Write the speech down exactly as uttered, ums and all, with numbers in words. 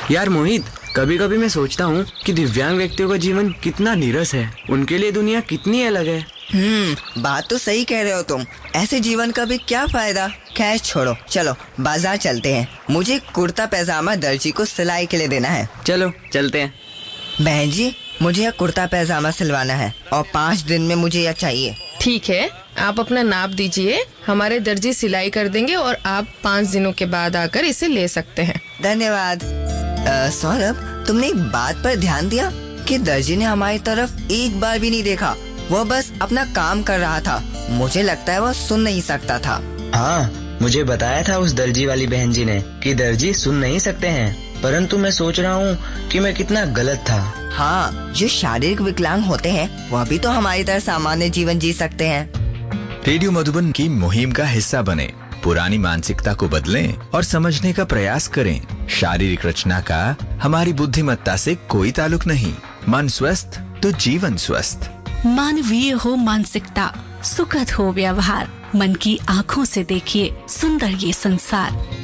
यार मोहित, कभी कभी मैं सोचता हूँ कि दिव्यांग व्यक्तियों का जीवन कितना नीरस है। उनके लिए दुनिया कितनी अलग है। हम्म बात तो सही कह रहे हो तुम। ऐसे जीवन का भी क्या फायदा। खैर छोड़ो, चलो बाजार चलते हैं। मुझे कुर्ता पैजामा दर्जी को सिलाई के लिए देना है। चलो चलते हैं। बहन जी, मुझे यह कुर्ता पैजामा सिलवाना है और पाँच दिन में मुझे यह चाहिए। ठीक है, आप अपना नाप दीजिए, हमारे दर्जी सिलाई कर देंगे और आप पाँच दिनों के बाद आकर इसे ले सकते हैं। धन्यवाद। सौरभ, तुमने एक बात पर ध्यान दिया कि दर्जी ने हमारी तरफ एक बार भी नहीं देखा। वह बस अपना काम कर रहा था। मुझे लगता है वह सुन नहीं सकता था। हाँ, मुझे बताया था उस दर्जी वाली बहन जी ने कि दर्जी सुन नहीं सकते हैं, परंतु मैं सोच रहा हूँ कि मैं कितना गलत था। हाँ, जो शारीरिक विकलांग होते हैं वह भी तो हमारी तरह सामान्य जीवन जी सकते हैं। रेडियो मधुबन की मुहिम का हिस्सा बने, पुरानी मानसिकता को बदलें और समझने का प्रयास करें। शारीरिक रचना का हमारी बुद्धिमत्ता से कोई ताल्लुक नहीं। मन स्वस्थ तो जीवन स्वस्थ। मानवीय हो मानसिकता, सुखद हो व्यवहार। मन की आँखों से देखिए सुंदर ये संसार।